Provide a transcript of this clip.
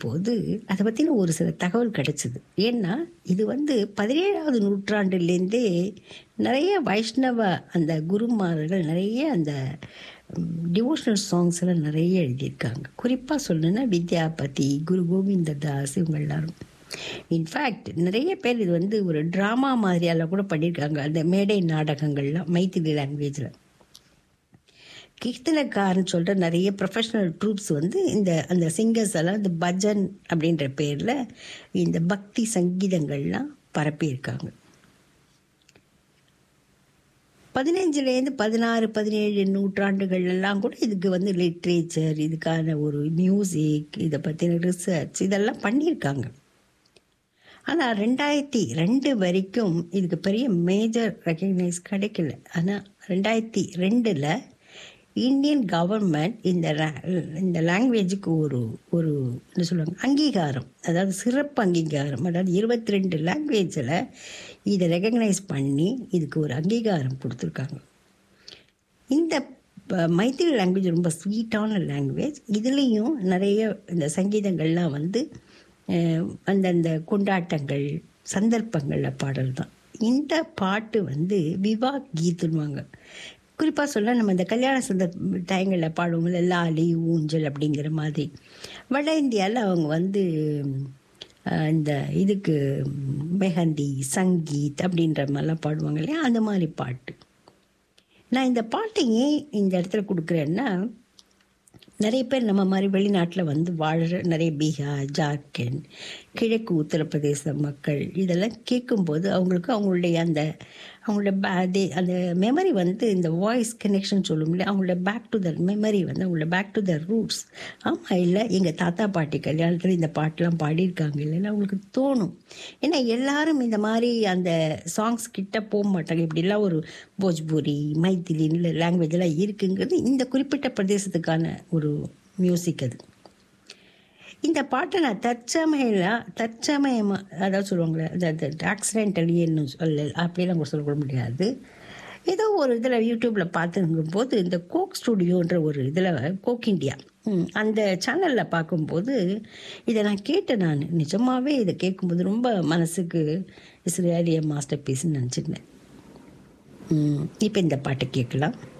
போது அதை பற்றின ஒரு சில தகவல் கிடைச்சிது. ஏன்னா இது 17ஆவது நூற்றாண்டுலேருந்தே நிறைய வைஷ்ணவ அந்த குருமார்கள் நிறைய அந்த டிவோஷனல் சாங்ஸ் எல்லாம் நிறைய எழுதியிருக்காங்க. குறிப்பாக சொல்லணுன்னா வித்யாபதி, குரு கோவிந்ததாஸ், இவங்க எல்லாரும். இன்ஃபேக்ட் நிறைய பேர் இது ஒரு ட்ராமா மாதிரியெல்லாம் கூட பண்ணியிருக்காங்க. அந்த மேடை நாடகங்கள்லாம் மைத்திலி லாங்குவேஜில். கீர்த்தனக்காரன்னு சொல்கிற நிறைய ப்ரொஃபஷனல் ட்ரூப்ஸ் அந்த சிங்கர்ஸ் எல்லாம் இந்த பஜன் அப்படின்ற பேரில் இந்த பக்தி சங்கீதங்கள்லாம் பரப்பியிருக்காங்க. 15லேருந்து 16, 17 நூற்றாண்டுகள் எல்லாம் கூட இதுக்கு லிட்ரேச்சர், இதுக்கான ஒரு மியூசிக், இதை பற்றின ரிசர்ச் இதெல்லாம் பண்ணியிருக்காங்க. ஆனால் 2002 வரைக்கும் இதுக்கு பெரிய மேஜர் ரெக்கக்னைஸ் கிடைக்கல. ஆனால் 2002 இந்தியன் கவர்மெண்ட் இந்த லாங்குவேஜுக்கு ஒரு என்ன சொல்லுவாங்க அங்கீகாரம், அதாவது சிறப்பு அங்கீகாரம், அதாவது 22 லாங்குவேஜில் இதை ரெக்கக்னைஸ் பண்ணி இதுக்கு ஒரு அங்கீகாரம் கொடுத்துருக்காங்க. இந்த மைத்திலி லாங்குவேஜ் ரொம்ப ஸ்வீட்டான லாங்குவேஜ். இதுலேயும் நிறைய இந்த சங்கீதங்கள்லாம் அந்தந்த கொண்டாட்டங்கள் சந்தர்ப்பங்களில் பாடல் தான். இந்த பாட்டு விவா கீத்துன்னுவாங்க. குறிப்பாக சொல்ல நம்ம இந்த கல்யாண டயங்களில் பாடுவோம்ல, லாலி ஊஞ்சல் அப்படிங்கிற மாதிரி. வட இந்தியாவில் அவங்க இந்த இதுக்கு மெஹந்தி, சங்கீத் அப்படின்ற மாதிரிலாம் பாடுவாங்க இல்லையா, அந்த மாதிரி பாட்டு. நான் இந்த பாட்டை ஏன் இந்த இடத்துல கொடுக்குறேன்னா, நிறைய பேர் நம்ம மாதிரி வெளிநாட்டில் வாழ்கிற நிறைய பீகார், ஜார்க்கண்ட், கிழக்கு உத்தரப்பிரதேச மக்கள் இதெல்லாம் கேட்கும்போது அவங்களுடைய அந்த மெமரி இந்த வாய்ஸ் கனெக்ஷன் சொல்லும்ல, அவங்களோட பேக் டு தர் மெமரி அவங்களோட பேக் டு தர் ரூட்ஸ். ஆமாம், இல்லை எங்கள் தாத்தா பாட்டி கல்யாணத்தில் இந்த பாட்டெலாம் பாடியிருக்காங்க இல்லைன்னா அவங்களுக்கு தோணும். ஏன்னா எல்லாரும் இந்த மாதிரி அந்த சாங்ஸ் கிட்ட போக மாட்டாங்க. இப்படிலாம் ஒரு போஜ்பூரி, மைத்திலின்னு லாங்குவேஜெல்லாம் இருக்குங்கிறது இந்த குறிப்பிட்ட பிரதேசத்துக்கான ஒரு மியூசிக். அது இந்த பாட்டை நான் தற்சமயமாக அதாவது சொல்லுவாங்களே ஆக்சிடென்டலி அப்படிலாம் கூட சொல்லக்கூட முடியாது. ஏதோ ஒரு இதில் யூடியூப்பில் பார்த்துருக்கும் போது இந்த கோக் ஸ்டுடியோன்ற ஒரு இதில் கோக் இண்டியா அந்த சேனலில் பார்க்கும்போது இதை நான் கேட்டேன். நிஜமாகவே இதை கேட்கும்போது ரொம்ப மனசுக்கு இஸ்ரேலிய மாஸ்டர் பீஸ்ன்னு நினச்சிருந்தேன். இப்போ இந்த பாட்டை கேட்கலாம்.